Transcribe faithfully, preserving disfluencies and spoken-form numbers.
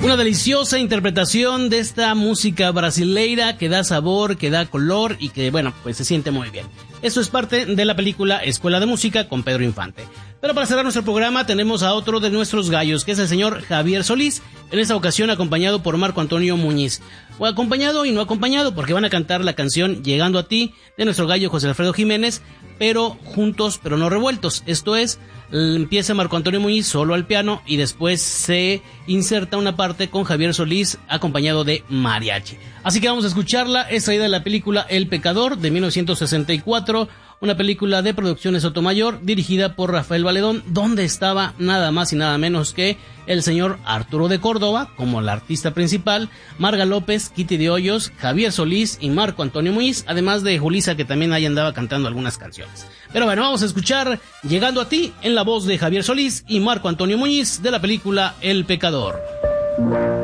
Una deliciosa interpretación de esta música brasileira que da sabor, que da color y que, bueno, pues se siente muy bien. Esto es parte de la película Escuela de Música con Pedro Infante. Pero para cerrar nuestro programa tenemos a otro de nuestros gallos, que es el señor Javier Solís, en esta ocasión acompañado por Marco Antonio Muñiz. O acompañado y no acompañado, porque van a cantar la canción Llegando a ti, de nuestro gallo José Alfredo Jiménez, pero juntos, pero no revueltos. Esto es, empieza Marco Antonio Muñiz solo al piano y después se inserta una parte con Javier Solís acompañado de mariachi. Así que vamos a escucharla, extraída de la película El Pecador de mil novecientos sesenta y cuatro, una película de Producciones Sotomayor dirigida por Rafael Valedón, donde estaba nada más y nada menos que el señor Arturo de Córdoba como la artista principal, Marga López, Kitty de Hoyos, Javier Solís y Marco Antonio Muñiz, además de Julisa, que también ahí andaba cantando algunas canciones. Pero bueno, vamos a escuchar Llegando a ti en la voz de Javier Solís y Marco Antonio Muñiz de la película El Pecador.